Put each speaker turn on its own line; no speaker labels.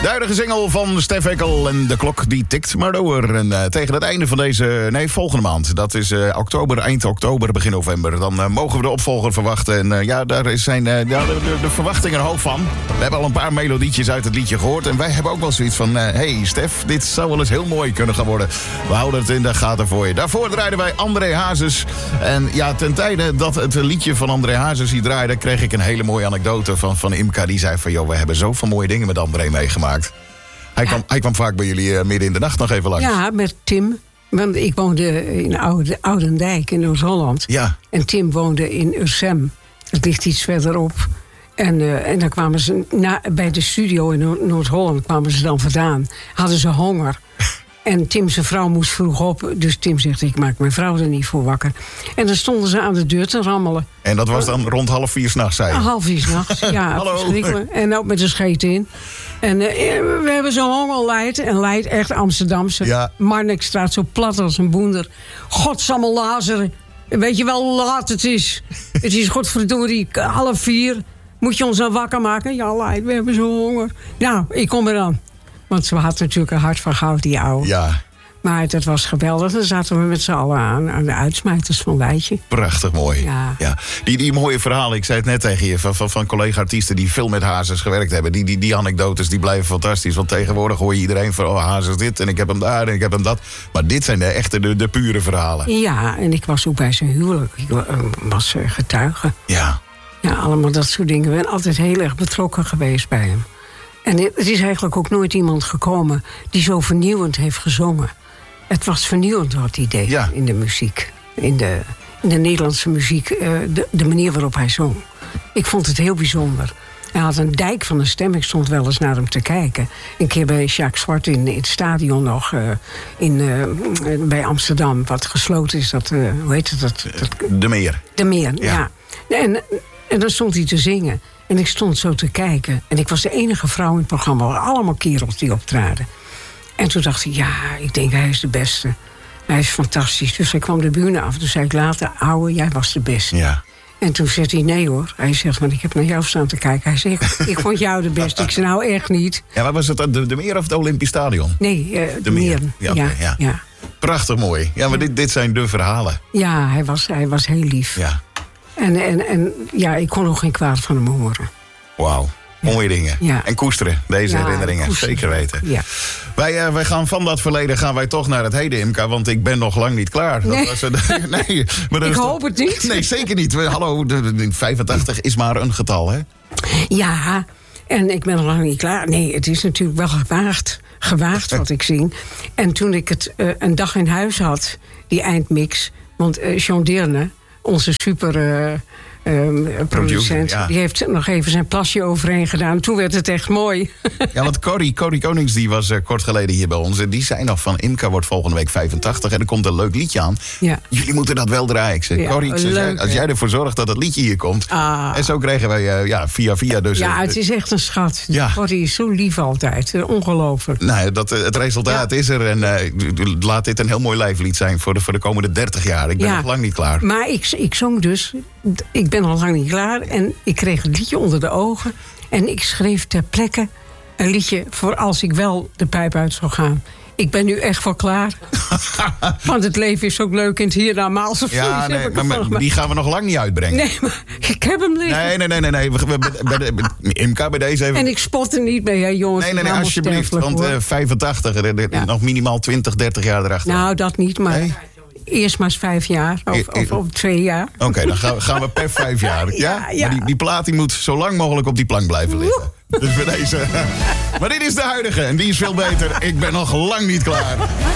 De huidige single van Stef Ekkel en de klok die tikt maar door. En tegen het einde van volgende maand. Dat is oktober, eind oktober, begin november. Dan mogen we de opvolger verwachten. En daar zijn de verwachtingen er hoog van. We hebben al een paar melodietjes uit het liedje gehoord. En wij hebben ook wel zoiets van... hey Stef, dit zou wel eens heel mooi kunnen gaan worden. We houden het in de gaten voor je. Daarvoor draaiden wij André Hazes. En ja, ten tijde dat het liedje van André Hazes hier draaide... kreeg ik een hele mooie anekdote van Imka. Die zei van, joh, we hebben zoveel mooie dingen met André meegemaakt. Hij kwam vaak bij jullie midden in de nacht nog even langs.
Ja, met Tim. Want ik woonde in Oudendijk in Noord-Holland.
Ja.
En Tim woonde in Ursem. Het ligt iets verderop. En dan kwamen ze bij de studio in Noord-Holland kwamen ze dan vandaan. Hadden ze honger. En Tim zijn vrouw moest vroeg op. Dus Tim zegt, ik maak mijn vrouw er niet voor wakker. En dan stonden ze aan de deur te rammelen.
En dat was dan rond 3:30 s'nachts, zei je? 3:30 s'nachts, ja. Hallo.
Verschrikkelijk. En ook met een scheet in. En we hebben zo'n honger Leid. En Leid echt Amsterdamse.
Ja.
Marnixstraat, zo plat als een boender. Godsamme Lazeren. Weet je wel hoe laat het is? Het is godverdorie 3:30. Moet je ons dan wakker maken? Ja, Leid, we hebben zo'n honger. Nou, ik kom eraan. Want ze had natuurlijk een hart van goud, die oude.
Ja.
Maar dat was geweldig. Dan zaten we met z'n allen aan de uitsmijters van Leidje.
Prachtig mooi.
Ja.
Die mooie verhalen, ik zei het net tegen je... van collega-artiesten die veel met Hazes gewerkt hebben. Die anekdotes die blijven fantastisch. Want tegenwoordig hoor je iedereen van... Hazes dit en ik heb hem daar en ik heb hem dat. Maar dit zijn de pure verhalen.
Ja, en ik was ook bij zijn huwelijk. Ik was getuige.
Ja.
Ja, allemaal dat soort dingen. Ik ben altijd heel erg betrokken geweest bij hem. En het is eigenlijk ook nooit iemand gekomen... die zo vernieuwend heeft gezongen. Het was vernieuwend wat hij deed in de muziek. In de Nederlandse muziek. De manier waarop hij zong. Ik vond het heel bijzonder. Hij had een dijk van een stem. Ik stond wel eens naar hem te kijken. Een keer bij Jacques Zwart in het stadion nog. Bij Amsterdam. Wat gesloten is. Hoe heet het?
De Meer.
De Meer, ja. En dan stond hij te zingen. En ik stond zo te kijken. En ik was de enige vrouw in het programma. Er waren allemaal kerels die optraden. En toen dacht ik, ik denk hij is de beste. Hij is fantastisch. Dus hij kwam de bühne af. Toen zei ik later, ouwe, jij was de beste. Ja. En toen zegt hij, nee hoor. Hij zegt, maar ik heb naar jou staan te kijken. Hij zegt, ik vond jou de beste. Ik zei, nou echt niet.
Ja, maar was het de Meer of het Olympisch Stadion?
Nee, de Meer. Ja.
Prachtig mooi. Ja, maar dit zijn de verhalen.
Ja, hij was heel lief.
Ja.
En ik kon nog geen kwaad van hem horen.
Wauw. Mooie dingen.
Ja.
En koesteren, deze herinneringen.
Koesteren.
Zeker weten.
Ja.
Wij gaan van dat verleden toch naar het heden, Imka. Want ik ben nog lang niet klaar.
Nee.
Maar
ik hoop het niet.
Nee, zeker niet. Hallo, 85 is maar een getal, hè?
Ja, en ik ben nog lang niet klaar. Nee, het is natuurlijk wel gewaagd wat ik zing. En toen ik het een dag in huis had, die eindmix... Want John Deerne, onze super... producent, die heeft nog even zijn plasje overheen gedaan. Toen werd het echt mooi.
Ja, want Corrie Konings, die was kort geleden hier bij ons. En die zei nog van, Imka wordt volgende week 85... en er komt een leuk liedje aan. Ja. Jullie moeten dat wel draaien. Ik zei, Corrie, als jij ervoor zorgt dat het liedje hier komt... En zo kregen wij via dus...
Ja, het is echt een schat. Corrie is zo lief altijd. Ongelooflijk.
Nou, het resultaat is er. En laat dit een heel mooi lijflied zijn voor de komende 30 jaar. Ik ben nog lang niet klaar.
Maar ik zong dus... Ik ben al lang niet klaar en ik kreeg het liedje onder de ogen. En ik schreef ter plekke een liedje voor als ik wel de pijp uit zou gaan. Ik ben nu echt wel klaar. Want het leven is ook leuk in het hiernamaals.
Ja, nee, maar die gaan we nog lang niet uitbrengen.
Nee, maar ik heb hem liggen.
Nee. Imka, bij deze even...
En ik spot er niet mee, hè, jongens.
Nee, alsjeblieft. Want 85, nog minimaal 20, 30 jaar erachter.
Nou, dat niet, maar... Nee? Eerst maar eens 5 jaar, of 2 jaar.
Oké, dan gaan we per 5 jaar. Ja? Maar die plaat die moet zo lang mogelijk op die plank blijven liggen. Dus bij deze. Maar dit is de huidige en die is veel beter. Ik ben nog lang niet klaar.